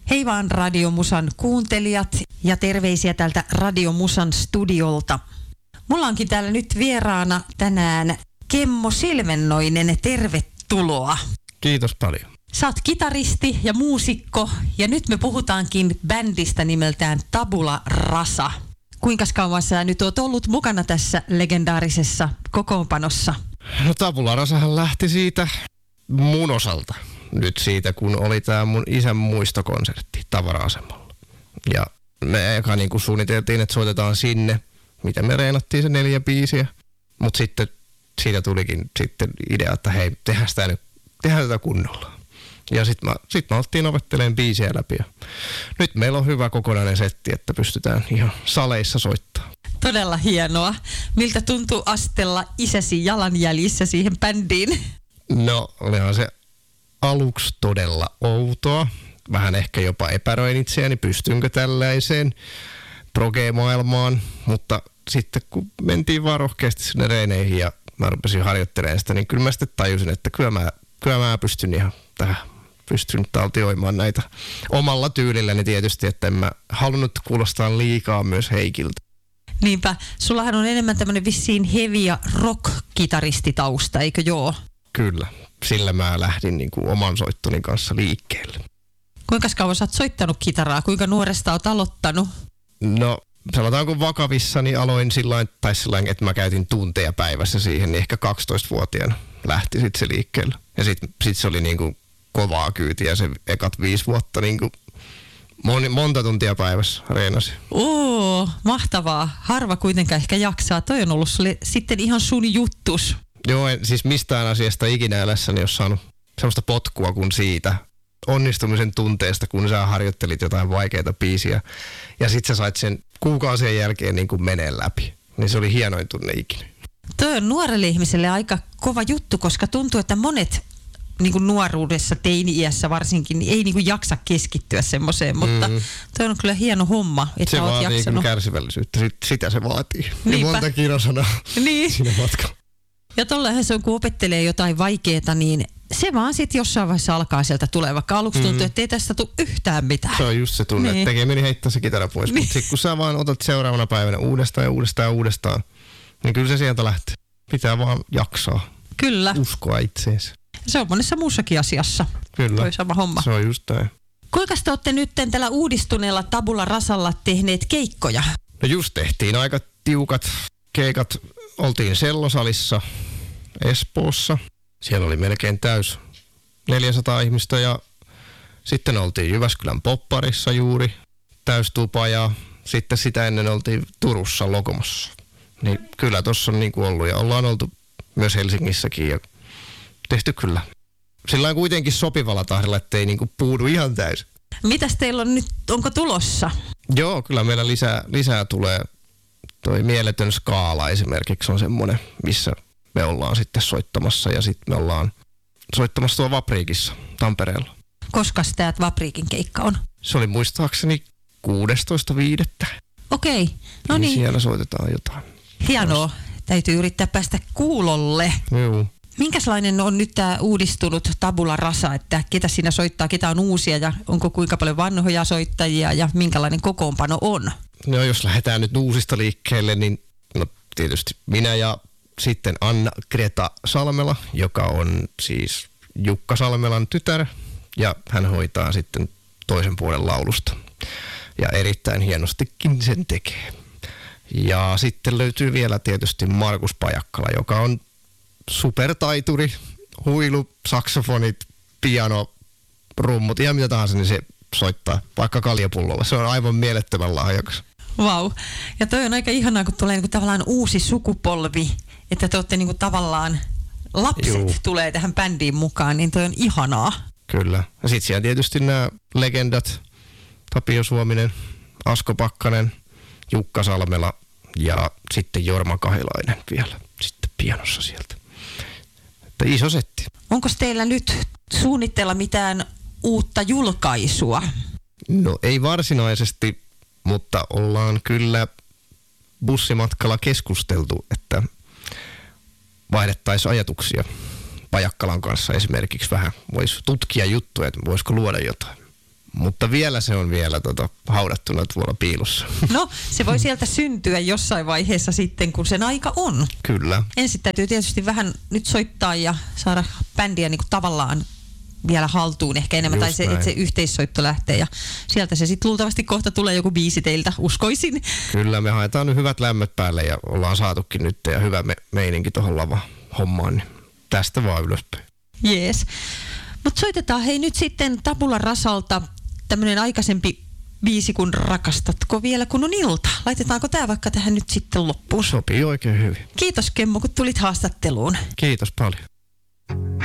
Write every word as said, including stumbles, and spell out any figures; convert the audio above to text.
Hei vaan Radio Musan kuuntelijat ja terveisiä täältä Radio Musan studiolta. Mulla onkin täällä nyt vieraana tänään Kimmo Silvennoinen, tervetuloa. Kiitos paljon. Sä oot kitaristi ja muusikko ja nyt me puhutaankin bändistä nimeltään Tabula Rasa. Kuinka kauan sä nyt oot ollut mukana tässä legendaarisessa kokoonpanossa? No Tabula Rasahan lähti siitä mun osalta. Nyt siitä, kun oli tää mun isän muistokonsertti Tavara-asemalla. Ja me eka niin kuin suunniteltiin, että soitetaan sinne, mitä me reenattiin se neljä biisiä. Mutta sitten siitä tulikin sitten idea, että hei, tehdään sitä nyt, tehdään tätä kunnolla. Ja sitten sit me oltiin opettelemaan biisiä läpi. Ja nyt meillä on hyvä kokonainen setti, että pystytään ihan saleissa soittamaan. Todella hienoa. Miltä tuntuu astella isäsi jalanjäljissä siihen bändiin? No, olihan se aluksi todella outoa. Vähän ehkä jopa epäröin itseäni, pystynkö tällaiseen proge-maailmaan. Mutta sitten kun mentiin vaan rohkeasti sinne reeneihin ja mä rupesin harjoittelemaan sitä, niin kyllä mä sitten tajusin, että kyllä mä, kyllä mä pystyn ihan tähän. Pystyn taltioimaan näitä omalla tyylilläni tietysti, että en mä halunnut kuulostaa liikaa myös Heikiltä. Niinpä. Sullahan on enemmän tämmönen vissiin heavy- ja rock-kitaristitausta, eikö joo? Kyllä. Sillä mä lähdin niin kuin oman soittoni kanssa liikkeelle. Kuinka kauan sä oot soittanut kitaraa? Kuinka nuoresta oot aloittanut? No, sanotaanko vakavissani aloin sillain, tai sillain, että mä käytin tunteja päivässä siihen, niin ehkä kaksitoistavuotiaana lähti sitten se liikkeelle. Ja sitten sit se oli niin kuin kovaa kyytiä se ekat viisi vuotta, niin kuin moni, monta tuntia päivässä reenasi. Oo, mahtavaa. Harva kuitenkaan ehkä jaksaa. Toi on ollut sulle sitten ihan sun juttus. Joo, en, siis mistään asiasta ikinä elässäni ole saanut sellaista potkua kuin siitä onnistumisen tunteesta, kun sä harjoittelit jotain vaikeita biisiä ja sit sä sait sen kuukausien jälkeen niin kuin menee läpi. Niin se oli hienoin tunne ikinä. Toi on nuorelle ihmiselle aika kova juttu, koska tuntuu, että monet niin kuin nuoruudessa, teini-iässä varsinkin, niin ei niin kuin jaksa keskittyä semmoiseen, mutta mm. toi on kyllä hieno homma, että se oot vaatii jaksanut. Se vaatii kärsivällisyyttä, sitä se vaatii. Niinpä. Ja monta kirjosanaa niin. siinä matkalla. Ja tollahan se on, kun opettelee jotain vaikeaa, niin se vaan sitten jossain vaiheessa alkaa sieltä tulee, vaikka aluksi tuntuu, mm. että ei tästä tule yhtään mitään. Se on just se tunne, niin. Että tekeminen heittää se kitara pois, niin. Mutta sitten kun sä vaan otat seuraavana päivänä uudestaan ja uudestaan ja uudestaan, niin kyllä se sieltä lähtee. Pitää vaan jaksaa. Kyllä. Uskoa itseensä. Se on monessa muussakin asiassa. Kyllä. Toi sama homma. Se on just näin. Kuinka te olette nyt tällä uudistuneella Tabula Rasalla tehneet keikkoja? No just tehtiin aika tiukat keikat. Oltiin Sellosalissa Espoossa. Siellä oli melkein täys neljäsataa ihmistä ja sitten oltiin Jyväskylän Popparissa juuri täystupa ja sitten sitä ennen oltiin Turussa Lokomossa. Niin kyllä tossa on niinku ollut ja ollaan oltu myös Helsingissäkin ja tehty kyllä. Sillä on kuitenkin sopivalla tahdilla, ettei niinku puudu ihan täysin. Mitäs teillä on nyt, onko tulossa? Joo, kyllä meillä lisää, lisää tulee. Toi Mieletön skaala esimerkiksi on semmoinen, missä me ollaan sitten soittamassa ja sitten me ollaan soittamassa tuolla Vapriikissa Tampereella. Koska tämä Vapriikin keikka on? Se oli muistaakseni kuudestoista viidettä Okei, no niin. Siellä soitetaan jotain. Hienoa. Täytyy yrittää päästä kuulolle. Joo. Minkälainen on nyt tämä uudistunut Tabula Rasa, että ketä siinä soittaa, ketä on uusia ja onko kuinka paljon vanhoja soittajia ja minkälainen kokoonpano on? No jos lähdetään nyt uusista liikkeelle, niin no tietysti minä ja sitten Anna-Greta Salmela, joka on siis Jukka Salmelan tytär ja hän hoitaa sitten toisen puolen laulusta ja erittäin hienostikin sen tekee. Ja sitten löytyy vielä tietysti Markus Pajakkala, joka on supertaituri, huilu, saksofonit, piano, rummut, ihan mitä tahansa, niin se soittaa vaikka kaljapullolla. Se on aivan mielettömän lahjakas. Vau. Wow. Ja toi on aika ihanaa, kun tulee niinku tavallaan uusi sukupolvi, että te olette niinku tavallaan, lapset Juu. tulee tähän bändiin mukaan, niin toi on ihanaa. Kyllä. Ja sit siellä tietysti nämä legendat, Tapio Suominen, Asko Pakkanen, Jukka Salmela ja sitten Jorma Kahilainen vielä sitten pianossa sieltä. Että iso setti. Onko teillä nyt suunnitteilla mitään uutta julkaisua? No ei varsinaisesti, mutta ollaan kyllä bussimatkalla keskusteltu, että vaihdettaisiin ajatuksia Pajakkalan kanssa esimerkiksi vähän. Voisi tutkia juttuja, että voisiko luoda jotain mutta vielä se on vielä tota, haudattuna tuolla piilossa. No, se voi sieltä syntyä jossain vaiheessa sitten, kun sen aika on. Kyllä. Ensin täytyy tietysti vähän nyt soittaa ja saada bändiä niin kuin tavallaan vielä haltuun ehkä enemmän, Just tai se, näin. että se yhteissoitto lähtee ja sieltä se sitten luultavasti kohta tulee joku biisi teiltä, uskoisin. Kyllä, me haetaan nyt hyvät lämmöt päälle ja ollaan saatukin nyt ja hyvä me- meininki tuohon lava hommaan, niin tästä vaan ylöspäin. Jees. Mutta soitetaan hei nyt sitten Tabula Rasalta tämmöinen aikaisempi biisi kuin Rakastatko vielä kun on ilta. Laitetaanko tää vaikka tähän nyt sitten loppuun? Sopii oikein hyvin. Kiitos Kemmo, kun tulit haastatteluun. Kiitos paljon.